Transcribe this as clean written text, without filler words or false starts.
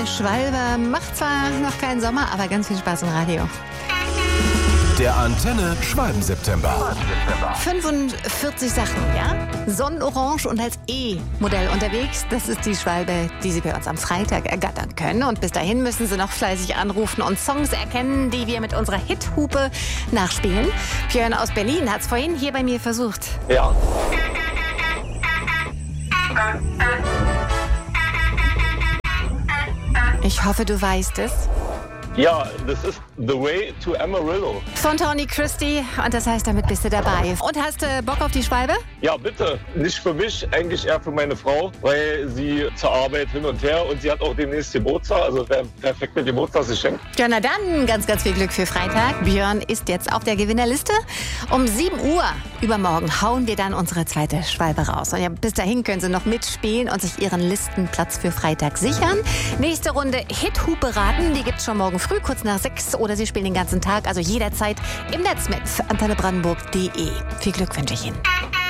Schwalbe macht zwar noch keinen Sommer, aber ganz viel Spaß im Radio. Der Antenne Schwalben-September. 45 Sachen, ja? Sonnenorange und als E-Modell unterwegs. Das ist die Schwalbe, die Sie bei uns am Freitag ergattern können. Und bis dahin müssen Sie noch fleißig anrufen und Songs erkennen, die wir mit unserer Hithupe nachspielen. Björn aus Berlin hat es vorhin hier bei mir versucht. Ja. Ich hoffe, du weißt es. Ja, das ist The Way to Amarillo. Von Tony Christie. Und das heißt, damit bist du dabei. Und hast du Bock auf die Schwalbe? Ja, bitte. Nicht für mich, eigentlich eher für meine Frau, weil sie zur Arbeit hin und her und sie hat auch demnächst Geburtstag, also perfekte Geburtstagsgeschenk. Ja, na dann, ganz viel Glück für Freitag. Björn ist jetzt auf der Gewinnerliste. Um 7 Uhr übermorgen hauen wir dann unsere zweite Schwalbe raus. Und ja, bis dahin können Sie noch mitspielen und sich Ihren Listenplatz für Freitag sichern. Nächste Runde Hithupe raten, die gibt's schon morgen früh, kurz nach 6. Oder Sie spielen den ganzen Tag, also jederzeit im Netz mit antennebrandenburg.de. Viel Glück wünsche ich Ihnen.